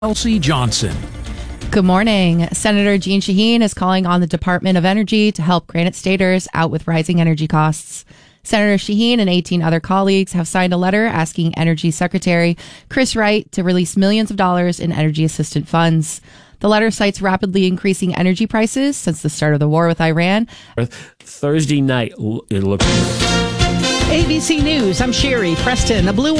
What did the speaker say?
Elsie Johnson. Good morning. Senator Jeanne Shaheen is calling on the Department of Energy to help Granite Staters out with rising energy costs. Senator Shaheen and 18 other colleagues have signed a letter asking Energy Secretary Chris Wright to release millions of dollars in energy assistance funds. The letter cites rapidly increasing energy prices since the start of the war with Iran. Thursday night, it looks. ABC News, I'm Sherry Preston. A blue